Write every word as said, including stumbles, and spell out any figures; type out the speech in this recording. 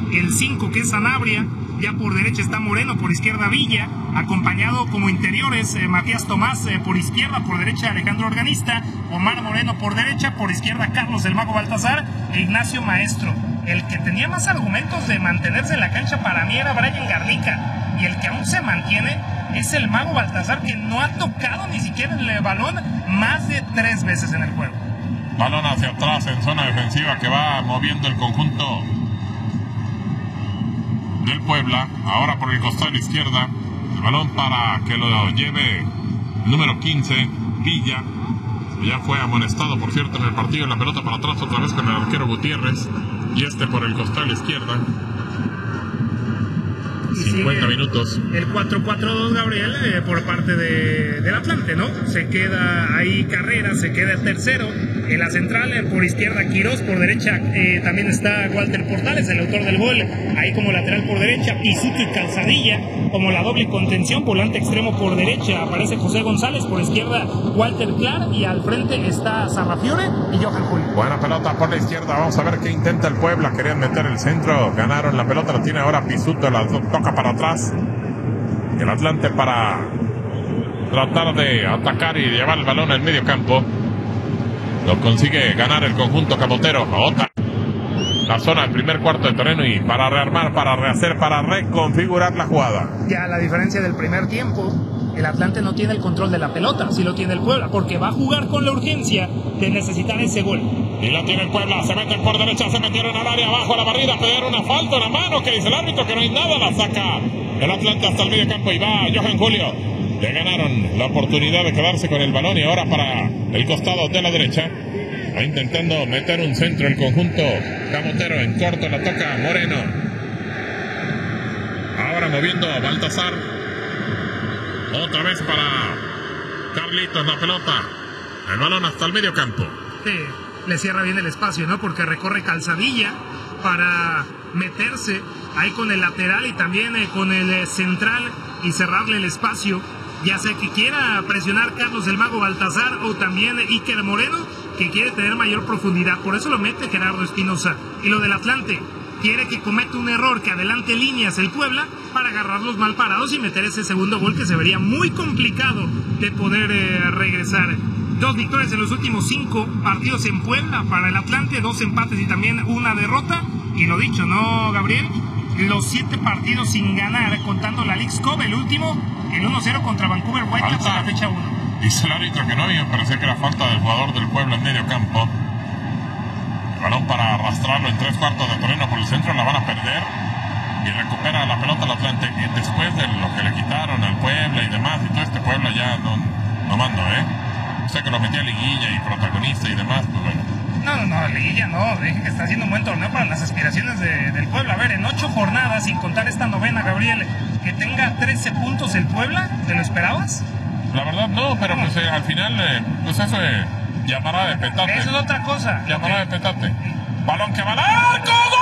el cinco que es Sanabria, ya por derecha está Moreno, por izquierda Villa, acompañado como interiores eh, Matías Tomás eh, por izquierda, por derecha Alejandro Organista, Omar Moreno por derecha, por izquierda Carlos el Mago Baltazar e Ignacio Maestro. El que tenía más argumentos de mantenerse en la cancha para mí era Brian Garnica, y el que aún se mantiene es el Mago Baltazar, que no ha tocado ni siquiera el balón más de tres veces en el juego. Balón hacia atrás en zona defensiva que va moviendo el conjunto del Puebla, ahora por el costado de la izquierda, el balón para que lo lleve el número quince, Villa, que ya fue amonestado por cierto en el partido, la pelota para atrás otra vez con el arquero Gutiérrez, y este por el costado de la izquierda. cincuenta minutos. El cuatro cuatro dos, Gabriel, eh, por parte de, del Atlante, ¿no? Se queda ahí Carrera, se queda el tercero. En la central, eh, por izquierda Quirós, por derecha eh, también está Walter Portales, el autor del gol. Ahí como lateral por derecha, Pisuto y Calzadilla. Como la doble contención, volante extremo por derecha, aparece José González, por izquierda Walter Clar, y al frente está Sarrafiore y Johan Julio. Buena pelota por la izquierda, vamos a ver qué intenta el Puebla. Querían meter el centro, ganaron la pelota, la tiene ahora Pisuto, la toca para atrás. El Atlante para tratar de atacar y llevar el balón al medio campo. Lo consigue ganar el conjunto camotero. Otra la zona del primer cuarto de terreno y para rearmar, para rehacer, para reconfigurar la jugada. Ya la diferencia del primer tiempo, el Atlante no tiene el control de la pelota, sí lo tiene el Puebla, porque va a jugar con la urgencia de necesitar ese gol. Y la tiene el Puebla, se meten por derecha, se metieron al área, abajo a la barrida, pedir una falta, una mano, que dice el árbitro que no hay nada, la saca el Atlante hasta el medio campo y va Johan Julio. Le ganaron la oportunidad de quedarse con el balón y ahora para el costado de la derecha. Va intentando meter un centro el conjunto camotero, en corto la toca Moreno. Ahora moviendo a Baltazar. Otra vez para Carlitos la pelota. El balón hasta el medio campo. Sí, le cierra bien el espacio, ¿no? Porque recorre Calzadilla para meterse ahí con el lateral y también eh, con el eh, central y cerrarle el espacio. Ya sea que quiera presionar Carlos el Mago Baltazar o también Iker Moreno, que quiere tener mayor profundidad. Por eso lo mete Gerardo Espinosa. Y lo del Atlante, quiere que cometa un error, que adelante líneas el Puebla para agarrarlos mal parados y meter ese segundo gol que se vería muy complicado de poder eh, regresar. Dos victorias en los últimos cinco partidos en Puebla para el Atlante, dos empates y también una derrota. Y lo dicho, ¿no, Gabriel? Los siete partidos sin ganar, contando la Leagues Cup, el último, el uno cero contra Vancouver Whitecaps en la fecha uno. Dice el árbitro que no había, parecía que era falta del jugador del Puebla en medio campo. El balón para arrastrarlo en tres cuartos de terreno por el centro, la van a perder. Y recupera la pelota el Atlante. Y después de lo que le quitaron al Puebla y demás, y todo este Puebla ya no, no mando, ¿eh? O sea que lo metía a liguilla y protagonista y demás, pues bueno. No, no, no, liguilla no, deje que está haciendo un buen torneo para las aspiraciones de, del Puebla. A ver, en ocho jornadas, sin contar esta novena, Gabriel, que tenga trece puntos el Puebla, ¿te lo esperabas? La verdad no, pero pues eh, al final, eh, pues eso de llamará de petate. Eso es otra cosa. Llamará de petate. Balón que va al arco.